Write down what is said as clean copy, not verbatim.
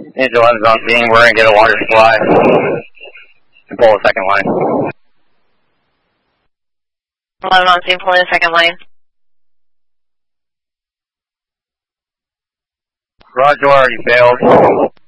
Angel 11's on scene. We're going to get a water supply and pull a second line. 11 on scene, pulling a second line. Roger, you failed.